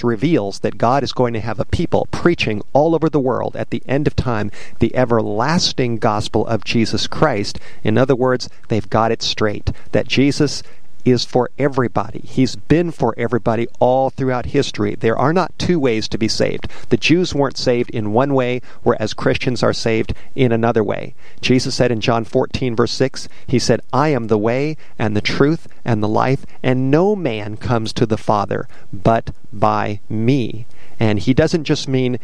verse reveals that God is going to have a people preaching all over the world at the end of time the everlasting gospel of Jesus Christ. In other words, they've got it straight, that Jesus is for everybody. He's been for everybody all throughout history. There are not two ways to be saved. The Jews weren't saved in one way, whereas Christians are saved in another way. Jesus said in John 14, verse 6, he said, I am the way and the truth and the life, and no man comes to the Father but by me. And he doesn't just mean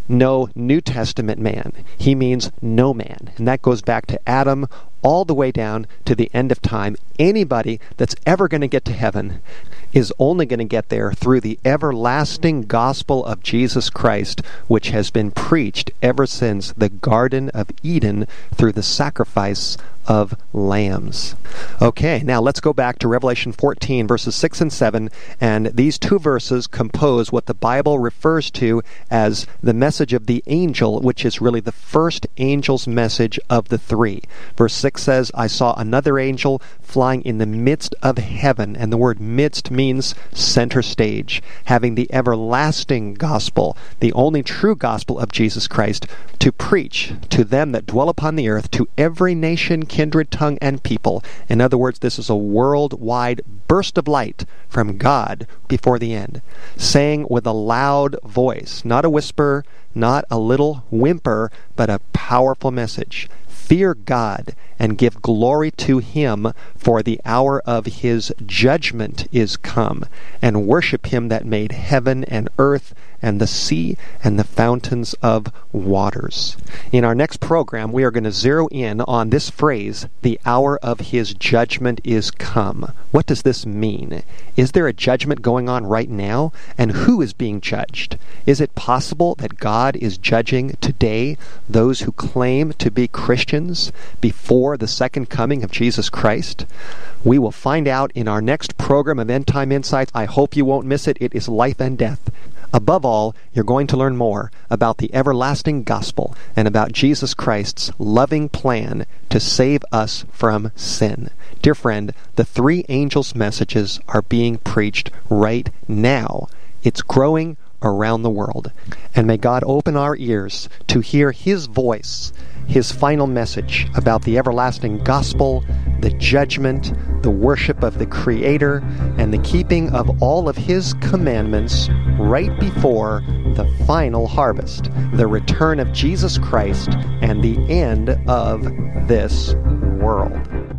no New Testament man. He means no man. And that goes back to Adam all the way down to the end of time. Anybody that's ever going to get to heaven is only going to get there through the everlasting gospel of Jesus Christ, which has been preached ever since the Garden of Eden through the sacrifice of lambs. Okay, now let's go back to Revelation 14, verses 6 and 7, and these two verses compose what the Bible refers to as the message of the angel, which is really the first angel's message of the three. Verse 6 says, I saw another angel flying in the midst of heaven, and the word midst means center stage, having the everlasting gospel, the only true gospel of Jesus Christ, to preach to them that dwell upon the earth, to every nation, kindred, tongue, and people. In other words, this is a worldwide burst of light from God before the end, saying with a loud voice, not a whisper, not a little whimper, but a powerful message. Fear God and give glory to Him, for the hour of His judgment is come, and worship Him that made heaven and earth and the sea and the fountains of waters. In our next program, we are going to zero in on this phrase, the hour of His judgment is come. What does this mean? Is there a judgment going on right now? And who is being judged? Is it possible that God is judging today those who claim to be Christians before the second coming of Jesus Christ? We will find out in our next program of End Time Insights. I hope you won't miss it. It is life and death. Above all, you're going to learn more about the everlasting gospel and about Jesus Christ's loving plan to save us from sin. Dear friend, the three angels' messages are being preached right now. It's growing around the world. And may God open our ears to hear His voice, His final message about the everlasting gospel, the judgment, the worship of the Creator, and the keeping of all of His commandments right before the final harvest, the return of Jesus Christ, and the end of this world.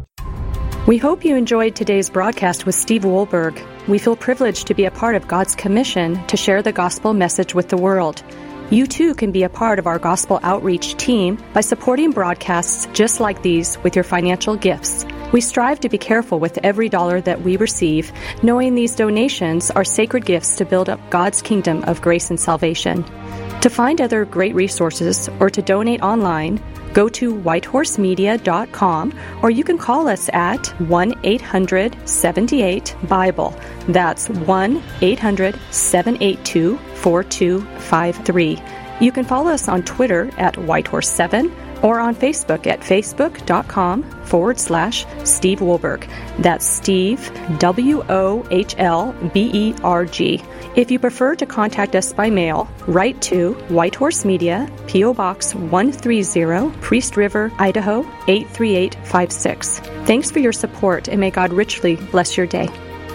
We hope you enjoyed today's broadcast with Steve Wohlberg. We feel privileged to be a part of God's commission to share the gospel message with the world. You too can be a part of our gospel outreach team by supporting broadcasts just like these with your financial gifts. We strive to be careful with every dollar that we receive, knowing these donations are sacred gifts to build up God's kingdom of grace and salvation. To find other great resources or to donate online, go to whitehorsemedia.com, or you can call us at 1-800-78-BIBLE. That's 1-800-782-4253. You can follow us on Twitter at Whitehorse7 or on Facebook at facebook.com/Steve Wohlberg. That's Steve, Wohlberg. If you prefer to contact us by mail, write to White Horse Media, P.O. Box 130, Priest River, Idaho 83856. Thanks for your support, and may God richly bless your day.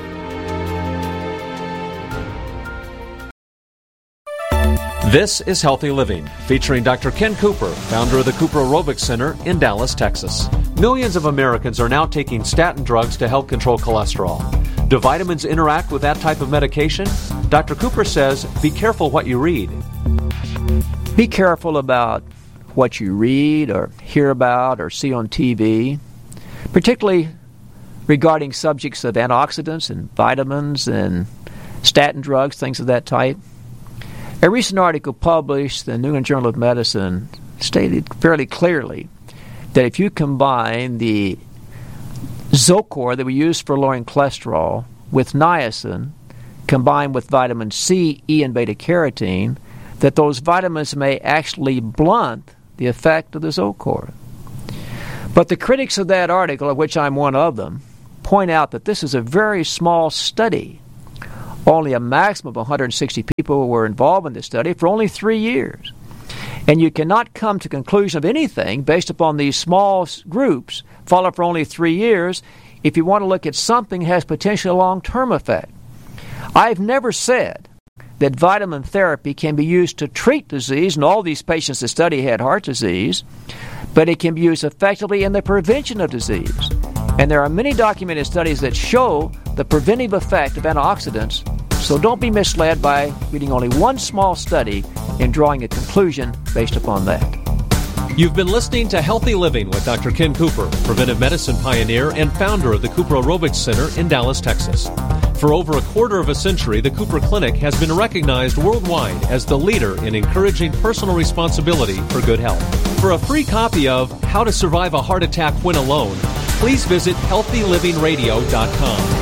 This is Healthy Living, featuring Dr. Ken Cooper, founder of the Cooper Aerobics Center in Dallas, Texas. Millions of Americans are now taking statin drugs to help control cholesterol. Do vitamins interact with that type of medication? Dr. Cooper says, be careful what you read. Be careful about what you read or hear about or see on TV, particularly regarding subjects of antioxidants and vitamins and statin drugs, things of that type. A recent article published in the New England Journal of Medicine stated fairly clearly that if you combine the Zocor that we use for lowering cholesterol with niacin, combined with vitamin C, E, and beta-carotene, that those vitamins may actually blunt the effect of the Zocor. But the critics of that article, of which I'm one of them, point out that this is a very small study Only a maximum of 160 people were involved in this study for only 3 years. And you cannot come to conclusion of anything based upon these small groups, followed for only 3 years, if you want to look at something that has potentially a long-term effect. I've never said that vitamin therapy can be used to treat disease, and all these patients that study had heart disease, but it can be used effectively in the prevention of disease. And there are many documented studies that show the preventive effect of antioxidants, so don't be misled by reading only one small study and drawing a conclusion based upon that. You've been listening to Healthy Living with Dr. Ken Cooper, preventive medicine pioneer and founder of the Cooper Aerobics Center in Dallas, Texas. For over a quarter of a century, the Cooper Clinic has been recognized worldwide as the leader in encouraging personal responsibility for good health. For a free copy of How to Survive a Heart Attack When Alone, please visit healthylivingradio.com.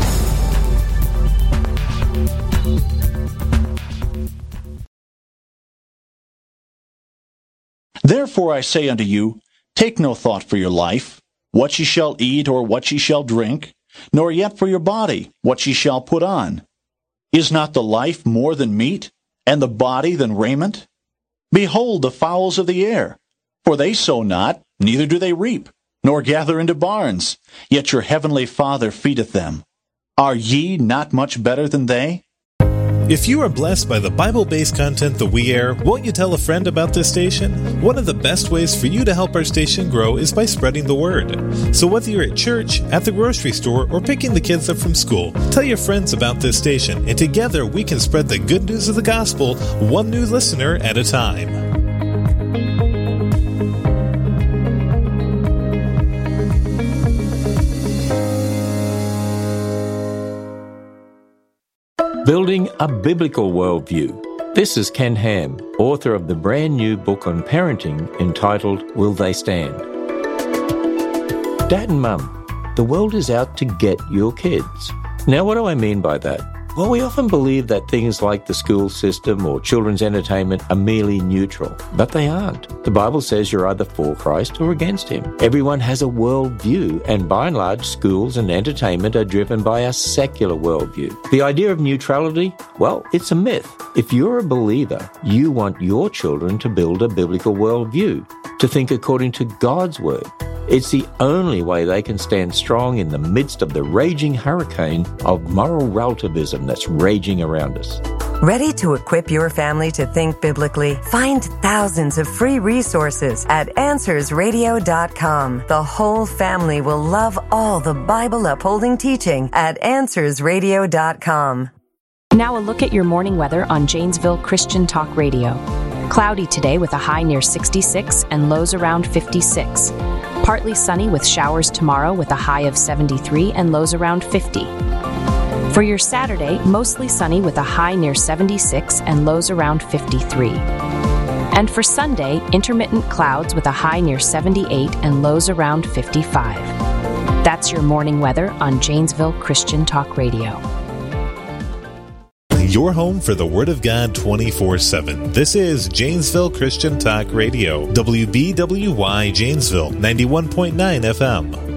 Therefore I say unto you, take no thought for your life, what ye shall eat or what ye shall drink, nor yet for your body, what ye shall put on. Is not the life more than meat, and the body than raiment? Behold the fowls of the air, for they sow not, neither do they reap, nor gather into barns, yet your heavenly Father feedeth them. Are ye not much better than they? If you are blessed by the Bible-based content that we air, won't you tell a friend about this station? One of the best ways for you to help our station grow is by spreading the word. So whether you're at church, at the grocery store, or picking the kids up from school, tell your friends about this station, and together we can spread the good news of the gospel one new listener at a time. Building a Biblical Worldview. This is Ken Ham, author of the brand new book on parenting entitled Will They Stand? Dad and Mum, the world is out to get your kids. Now, what do I mean by that? Well, we often believe that things like the school system or children's entertainment are merely neutral, but they aren't. The Bible says you're either for Christ or against Him. Everyone has a worldview, and by and large, schools and entertainment are driven by a secular worldview. The idea of neutrality, well, it's a myth. If you're a believer, you want your children to build a biblical worldview, to think according to God's Word. It's the only way they can stand strong in the midst of the raging hurricane of moral relativism that's raging around us. Ready to equip your family to think biblically? Find thousands of free resources at AnswersRadio.com. The whole family will love all the Bible-upholding teaching at AnswersRadio.com. Now a look at your morning weather on Janesville Christian Talk Radio. Cloudy today with a high near 66 and lows around 56. Partly sunny with showers tomorrow with a high of 73 and lows around 50. For your Saturday, mostly sunny with a high near 76 and lows around 53. And for Sunday, intermittent clouds with a high near 78 and lows around 55. That's your morning weather on Janesville Christian Talk Radio. Your home for the Word of God 24/7. This is Janesville Christian Talk Radio, WBWY Janesville, 91.9 FM.